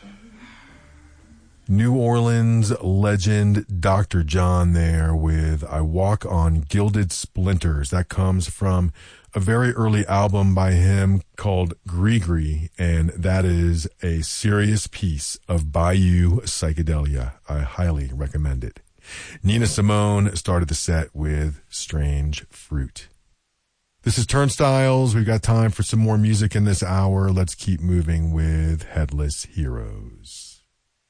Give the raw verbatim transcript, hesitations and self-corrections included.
New Orleans legend Doctor John there with I Walk on Gilded Splinters. That comes from a very early album by him called Gree-Gree, and that is a serious piece of Bayou psychedelia. I highly recommend it. Nina Simone started the set with Strange Fruit. This is Turnstiles. We've got time for some more music in this hour. Let's keep moving with Headless Heroes.